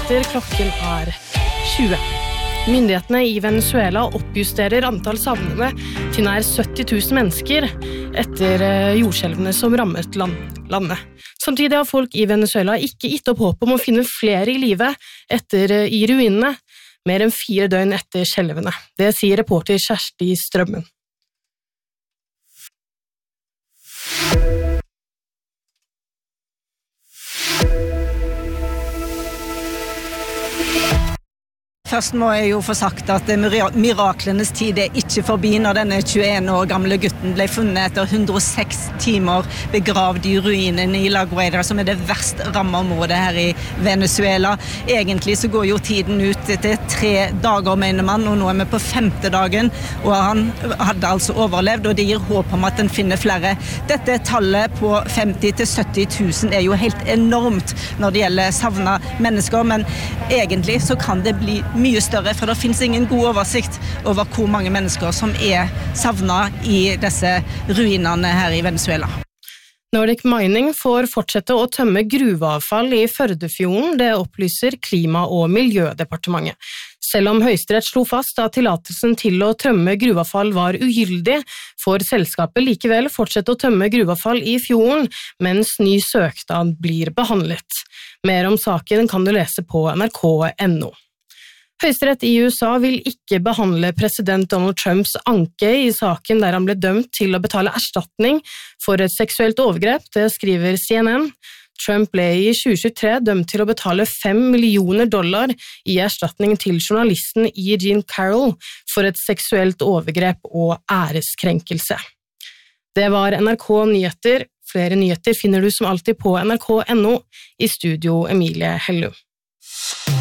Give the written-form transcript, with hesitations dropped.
nyheter, klokken 20. Myndighetene i Venezuela oppjusterer antall savnede til nær 70 000 mennesker etter jordskjelvene som rammet landet. Samtidig har folk i Venezuela ikke gitt opp håp om å finne flere i live i ruinene, mer enn 4 døgn etter skjelvene. Det sier reporter Kjersti Strømmen. Først må jeg jo få sagt at miraklenes tid ikke forbi når denne 21 år gamle gutten ble funnet etter 106 timer begravd i ruinene i La Guaira, som det verst rammede området her i Venezuela. Egentlig så går jo tiden ut etter 3 dager, mener man, og nå vi på 5. dagen, og han hadde altså overlevd, og det gir håp om at den finner flere. Dette tallet på 50 til 70 000 jo helt enormt når det gjelder savnet mennesker, men egentlig så kan det bli mye større, for det finnes ingen god oversikt over hvor mange mennesker som savnet i disse ruinene her i Venezuela. Nordic Mining får fortsette å tømme gruveavfall i Førdefjorden, det opplyser Klima- og Miljødepartementet. Selv om Høyesterett slo fast at tillatelsen til å tømme gruveavfall var ugyldig, får selskapet likevel fortsette å tømme gruveavfall i fjorden, mens ny søknad blir behandlet. Mer om saken kan du lese på nrk.no. Høyesterett i USA vil ikke behandle president Donald Trumps anke i saken der han ble dømt til å betale erstatning for et seksuelt overgrep, det skriver CNN. Trump ble i 2023 dømt til å betale $5 millioner i erstatning til journalisten E. Jean Carroll for et seksuelt overgrep og æreskrenkelse. Det var NRK Nyheter. Flere nyheter finner du som alltid på nrk.no. I studio Emilie Hellum.